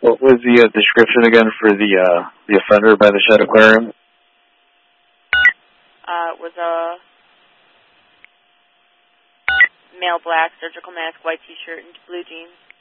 What was the description again for the offender by the Shed Aquarium? It was a male black surgical mask, white t-shirt, and blue jeans.